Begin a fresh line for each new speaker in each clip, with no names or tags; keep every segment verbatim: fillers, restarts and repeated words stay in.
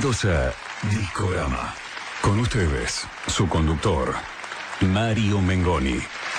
Bienvenidos a Discorama. Con ustedes, su conductor, Mario Mengoni.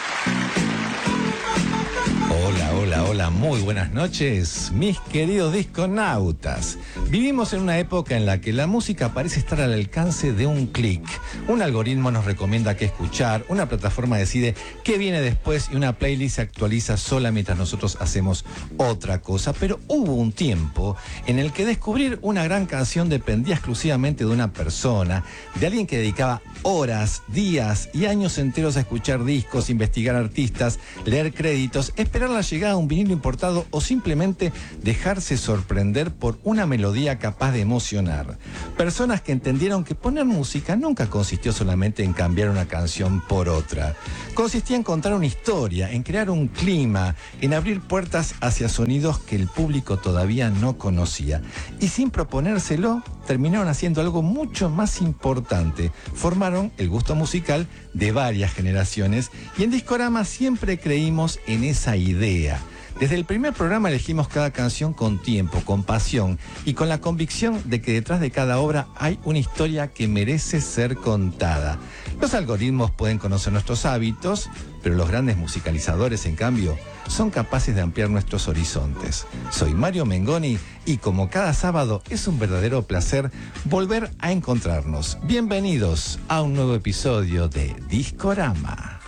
Hola, hola, hola, muy buenas noches, mis queridos disconautas. Vivimos en una época en la que la música parece estar al alcance de un clic. Un algoritmo nos recomienda qué escuchar, una plataforma decide qué viene después y una playlist se actualiza sola mientras nosotros hacemos otra cosa. Pero hubo un tiempo en el que descubrir una gran canción dependía exclusivamente de una persona, de alguien que dedicaba horas, días y años enteros a escuchar discos, investigar artistas, leer créditos, esperar la llegada de un vinilo importado o simplemente dejarse sorprender por una melodía capaz de emocionar. Personas que entendieron que poner música nunca consistió solamente en cambiar una canción por otra. Consistía en contar una historia, en crear un clima, en abrir puertas hacia sonidos que el público todavía no conocía. Y sin proponérselo, terminaron haciendo algo mucho más importante. Formaron el gusto musical de varias generaciones y en Discorama siempre creímos en esa idea. Desde el primer programa elegimos cada canción con tiempo, con pasión y con la convicción de que detrás de cada obra hay una historia que merece ser contada. Los algoritmos pueden conocer nuestros hábitos, pero los grandes musicalizadores, en cambio, son capaces de ampliar nuestros horizontes. Soy Mario Mengoni y como cada sábado es un verdadero placer volver a encontrarnos. Bienvenidos a un nuevo episodio de Discorama.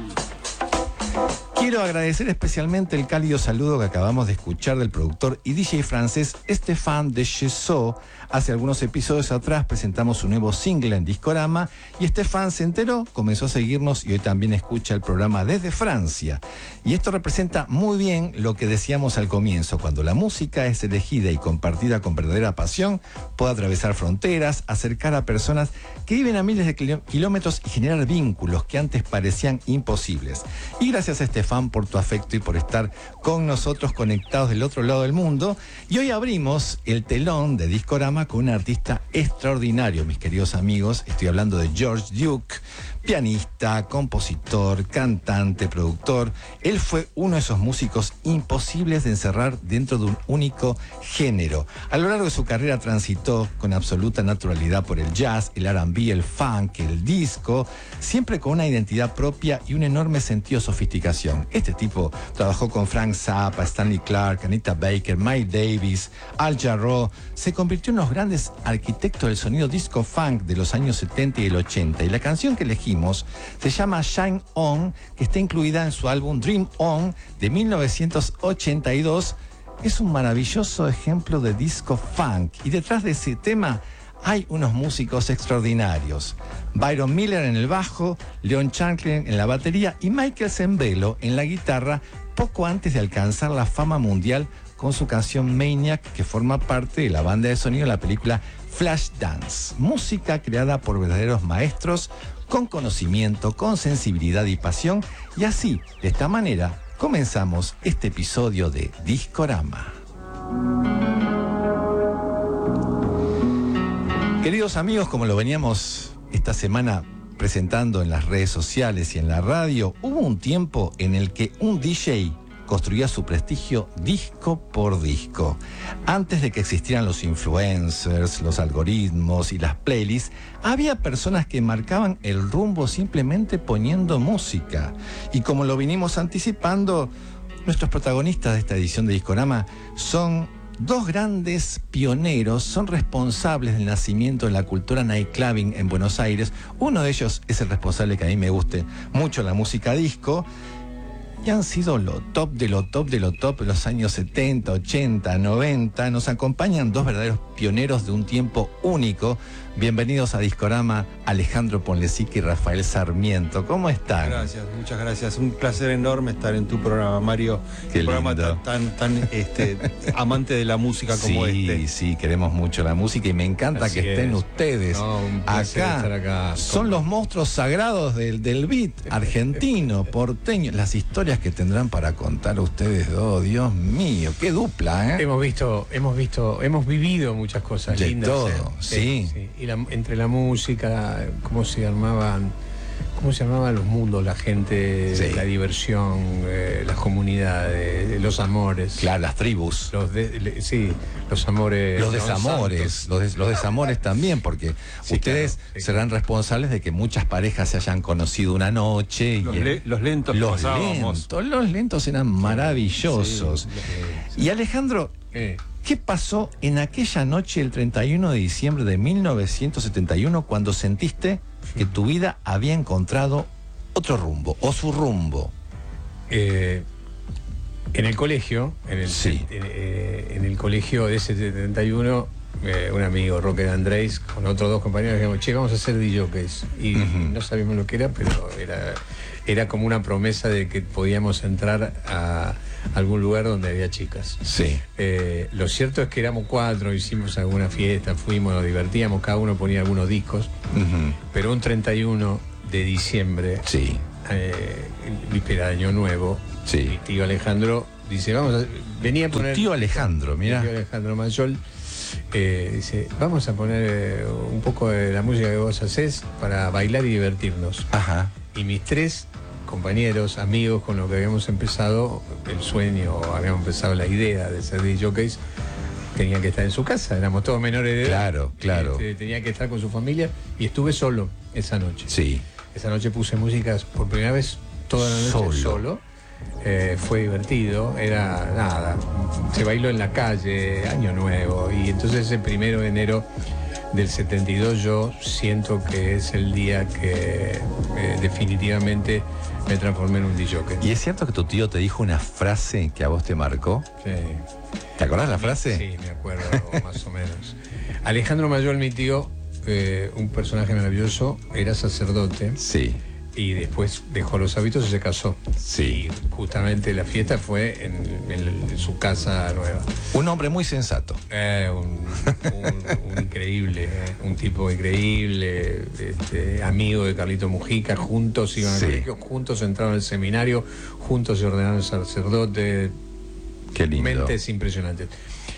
Quiero agradecer especialmente el cálido saludo que acabamos de escuchar del productor y D J francés Stéphane Deschezaux. Hace algunos episodios atrás presentamos un nuevo single en Discorama y Stéphane se enteró, comenzó a seguirnos y hoy también escucha el programa desde Francia. Y esto representa muy bien lo que decíamos al comienzo: cuando la música es elegida y compartida con verdadera pasión, puede atravesar fronteras, acercar a personas que viven a miles de kilómetros y generar vínculos que antes parecían imposibles. Y gracias a Stéphane por tu afecto y por estar con nosotros conectados del otro lado del mundo. Y hoy abrimos el telón de Discorama con un artista extraordinario, mis queridos amigos. Estoy hablando de George Duke, pianista, compositor, cantante, productor. Él fue uno de esos músicos imposibles de encerrar dentro de un único género. A lo largo de su carrera transitó con absoluta naturalidad por el jazz, el R and B, el funk, el disco, siempre con una identidad propia y un enorme sentido de sofisticación. Este tipo trabajó con Frank Zappa, Stanley Clarke, Anita Baker, Miles Davis, Al Jarreau. Se convirtió en los grandes arquitectos del sonido disco funk de los años setenta y el ochenta. Y la canción que elegimos se llama Shine On, que está incluida en su álbum Dream On de mil novecientos ochenta y dos. Es un maravilloso ejemplo de disco funk y detrás de ese tema hay unos músicos extraordinarios. Byron Miller en el bajo, Leon Shanklin en la batería y Michael Sembello en la guitarra, poco antes de alcanzar la fama mundial con su canción Maniac, que forma parte de la banda de sonido de la película Flashdance. Música creada por verdaderos maestros, con conocimiento, con sensibilidad y pasión. Y así, de esta manera, comenzamos este episodio de Discorama. Queridos amigos, como lo veníamos esta semana presentando en las redes sociales y en la radio, hubo un tiempo en el que un D J construía su prestigio disco por disco. Antes de que existieran los influencers, los algoritmos y las playlists, había personas que marcaban el rumbo simplemente poniendo música. Y como lo vinimos anticipando, nuestros protagonistas de esta edición de Discorama son dos grandes pioneros, son responsables del nacimiento de la cultura nightclubbing en Buenos Aires. Uno de ellos es el responsable que a mí me guste mucho la música disco. Y han sido lo top de lo top de lo top de los años setenta, ochenta, noventa. Nos acompañan dos verdaderos pioneros de un tiempo único. Bienvenidos a Discorama, Alejandro Ponlecica y Rafael Sarmiento. ¿Cómo están?
Gracias, muchas gracias. Un placer enorme estar en tu programa, Mario.
Qué
un programa tan, tan, tan este, amante de la música como
sí,
este.
Sí, sí, queremos mucho la música y me encanta
Así
que estén
es.
ustedes
No, un placer
acá.
estar acá.
Son los monstruos sagrados del, del beat argentino, porteño. Las historias que tendrán para contar ustedes dos, Dios mío, qué dupla, ¿eh?
Hemos visto, hemos visto, hemos vivido muchas cosas
de
lindas.
todo,
eh.
sí.
sí, sí. Y la, entre la música, cómo se armaban ¿cómo se llamaban los mundos? La gente,
Sí.
la diversión, eh, las comunidades, los amores.
Claro, las tribus.
Los de, le- sí, los amores.
Los
no,
desamores,
santos.
los, des- los desamores también, porque
Sí,
ustedes
claro, sí.
serán responsables de que muchas parejas se hayan conocido una noche.
Los,
y
le- los lentos que
los
pasábamos.
lentos, los lentos eran maravillosos.
Sí.
Y Alejandro,
Eh,
¿qué pasó en aquella noche, el treinta y uno de diciembre de mil novecientos setenta y uno, cuando sentiste que tu vida había encontrado otro rumbo, o su rumbo?
eh, en el colegio, en el,
Sí.
en, eh, en el colegio de ese setenta y uno, eh, un amigo, Roque de Andrés, con otros dos compañeros, dijimos, che, vamos a hacer D Js. Y
Ujú.
no sabíamos lo que era, pero era, era como una promesa de que podíamos entrar a algún lugar donde había chicas.
Sí.
Eh, lo cierto es que éramos cuatro, hicimos alguna fiesta, fuimos, nos divertíamos, cada uno ponía algunos discos,
Ujú.
pero un treinta y uno de diciembre,
Sí.
eh, víspera de Año Nuevo,
Sí.
mi tío Alejandro dice, vamos a... Venía a
Tu
poner...
tío Alejandro,
mi
mira.
tío Alejandro Mayol, eh, dice, vamos a poner eh, un poco de la música que vos hacés para bailar y divertirnos.
Ajá.
Y mis tres compañeros, amigos con los que habíamos empezado el sueño, habíamos empezado la idea de ser D Js, tenían que estar en su casa, éramos todos menores de edad.
Claro, claro.
Este, tenía que estar con su familia y estuve solo esa noche.
Sí.
Esa noche puse músicas por primera vez toda la noche
Solo.
solo. Eh, fue divertido, era nada, se bailó en la calle, Año Nuevo, y entonces el primero de enero del setenta y dos yo siento que es el día que eh, definitivamente me transformé en un D J.
¿Y es cierto que tu tío te dijo una frase que a vos te marcó?
Sí.
¿Te acordás la frase?
Sí, me acuerdo más o menos. Alejandro Mayol, mi tío, eh, un personaje maravilloso, era sacerdote
Sí.
y después dejó los hábitos y se casó.
Sí.
Y justamente la fiesta fue en, en- en su casa nueva.
Un hombre muy sensato.
Eh, un, un- un increíble, eh, un tipo increíble, este, amigo de Carlito Mujica, juntos iban al
Sí.
colegio, juntos entraron al seminario, juntos se ordenaron sacerdote,
Qué lindo.
mentes impresionantes.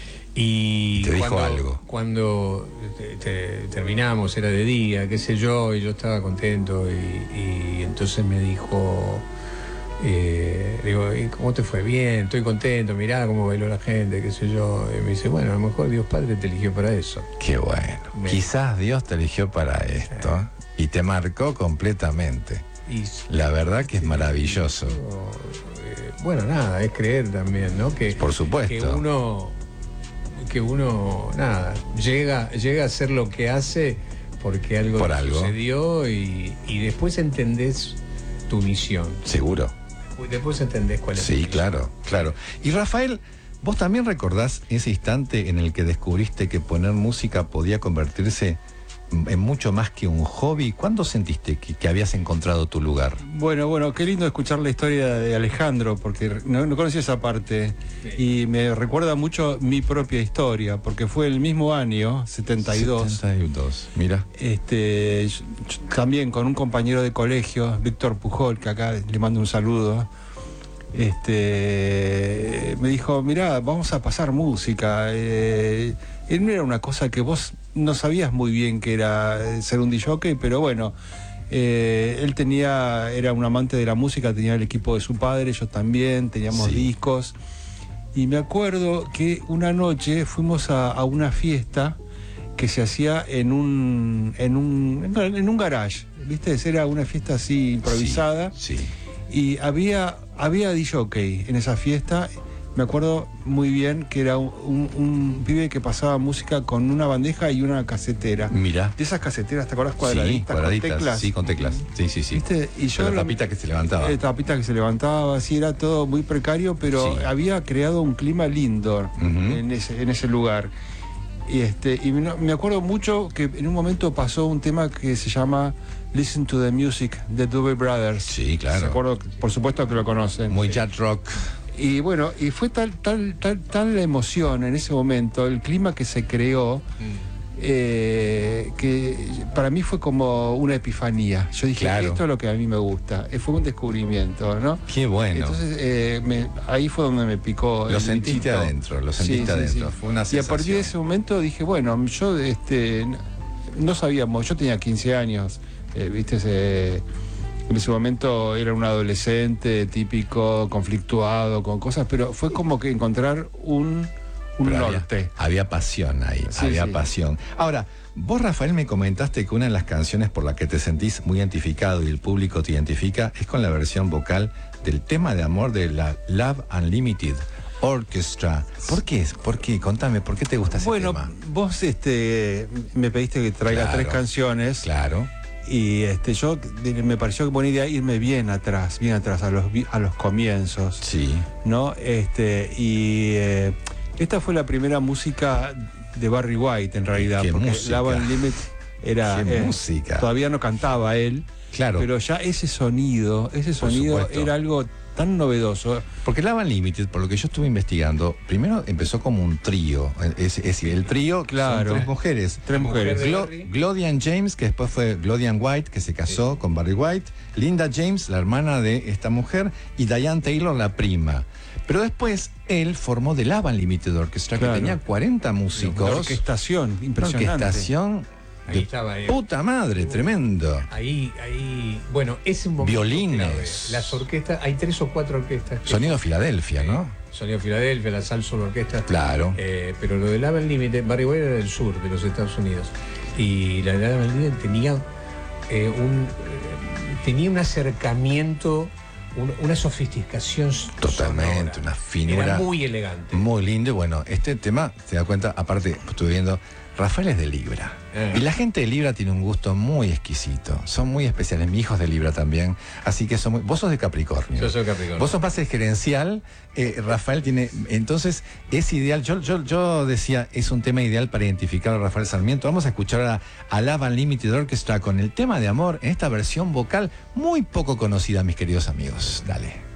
Y
Te dijo
cuando,
algo.
cuando te- te- terminamos, era de día, qué sé yo, y yo estaba contento, y, y entonces me dijo, eh, digo, ¿y cómo te fue? Bien, estoy contento, mirá cómo bailó la gente, qué sé yo. Y me dice, bueno, a lo mejor Dios Padre te eligió para eso.
Qué bueno.
Me-
Quizás Dios te eligió para esto y te marcó completamente.
Y
La verdad que es maravilloso.
eh, bueno, nada, es creer también, ¿no? Que,
Por supuesto.
que uno, que uno, nada, llega, llega a hacer lo que hace porque algo,
Por
le
algo.
sucedió y, y después entendés tu misión.
Seguro.
Después entendés cuál es tu
Sí,
misión.
claro, claro. Y Rafael, ¿vos también recordás ese instante en el que descubriste que poner música podía convertirse en mucho más que un hobby? ¿Cuándo sentiste que, que habías encontrado tu lugar?
Bueno, bueno, qué lindo escuchar la historia de Alejandro, porque no, no conocía esa parte. Y me recuerda mucho mi propia historia, porque fue el mismo año, setenta y dos.
setenta y dos, mira.
Este, yo- yo también con un compañero de colegio, Víctor Pujol, que acá le mando un saludo. Este, me dijo, mirá, vamos a pasar música. Eh, él no era una cosa que vos no sabías muy bien que era eh, ser un D J, pero bueno, eh, él tenía, era un amante de la música, tenía el equipo de su padre, yo también, teníamos
Sí.
discos. Y me acuerdo que una noche fuimos a, a una fiesta que se hacía en un, en un, en un garage, ¿viste? Era una fiesta así improvisada.
Sí, sí.
Y había, había D J en esa fiesta. Me acuerdo muy bien que era un, un, un pibe que pasaba música con una bandeja y una casetera.
Mira.
De esas caseteras, ¿te acordás?
Sí,
Cuadraditas,
cuadraditas.
con teclas.
Sí, con teclas. Sí, sí, sí.
¿Viste? Y yo
Con la
lo-
tapita que se levantaba.
Eh, tapita que se levantaba, así era todo muy precario, pero
Sí.
había creado un clima lindo
Ujú.
en, ese, en ese lugar. Y, este, y me me acuerdo mucho que en un momento pasó un tema que se llama Listen to the Music de Doobie Brothers.
Sí, claro.
Se acuerdo, por supuesto que lo conocen.
Muy jazz rock.
Y bueno, y fue tal, tal, tal, tal la emoción en ese momento, el clima que se creó, eh, que para mí fue como una epifanía. Yo dije,
Claro.
esto es lo que a mí me gusta. Eh, Fue un descubrimiento, ¿no?
Qué bueno.
Entonces, eh, me- ahí fue donde me picó.
Lo
el
sentiste
bichito.
adentro, lo sentiste adentro. Fue una
Y a partir
sensación.
de ese momento dije, bueno, yo este, n- no sabíamos, yo tenía quince años, eh, viste, ese, En ese momento era un adolescente típico, conflictuado, con cosas, pero fue como que encontrar un, un
Pero
norte.
Había, había pasión ahí,
Sí,
había
sí.
pasión. Ahora, vos, Rafael, me comentaste que una de las canciones por la que te sentís muy identificado y el público te identifica es con la versión vocal del tema de amor de la Love Unlimited Orchestra. ¿Por qué? ¿Por qué? Contame, ¿por qué te gusta ese
Bueno,
tema?
vos este, me pediste que traiga
Claro.
tres canciones.
Claro.
Y este, yo de- me pareció que buena idea irme bien atrás, bien atrás, a los, vi- a los comienzos.
Sí.
¿No? Este, y eh, esta fue la primera música de Barry White, en realidad,
Qué
porque
música.
Love Unlimited era.
Qué
eh,
música.
Todavía no cantaba él,
Claro.
pero ya ese sonido, ese sonido
supuesto.
era algo tan novedoso.
Porque Love Unlimited, por lo que yo estuve investigando, primero empezó como un trío. Es, es decir, el trío
Claro.
son tres mujeres.
Tres mujeres.
Glo-
Barry.
Glodian James, que después fue Glodian White, que se casó con Barry White. Linda James, la hermana de esta mujer. Y Diane Taylor, la prima. Pero después él formó The Love Unlimited Orchestra,
Claro.
que tenía cuarenta
Una
músicos.
orquestación
Una
impresionante.
orquestación
Ahí
de
estaba él.
puta madre, tremendo.
Ahí, ahí, bueno, ese momento
Violines.
clave. Las orquestas, hay tres o cuatro orquestas. que-
Sonido Filadelfia,
Sí,
¿no?
Sonido Filadelfia, la Salsoul Orquesta.
Claro.
Eh, pero lo de Love Unlimited, Barry White era del sur de los Estados Unidos. Y la de Love Unlimited tenía eh, un eh, tenía un acercamiento, un- una sofisticación
Totalmente,
sonora.
una finura.
Era muy elegante.
Muy lindo. Y bueno, este tema, te das cuenta, aparte, estuve viendo, Rafael es de Libra.
Eh.
Y la gente de Libra tiene un gusto muy exquisito. Son muy especiales. Mi hijo es de Libra también. Así que son muy... Vos sos de Capricornio.
Yo soy Capricornio.
Vos sos más el gerencial. eh, Rafael tiene... Entonces, es ideal. Yo, yo, yo decía, es un tema ideal para identificar a Rafael Sarmiento. Vamos a escuchar a, a Love Unlimited Orchestra con el tema de amor en esta versión vocal muy poco conocida, mis queridos amigos. Dale.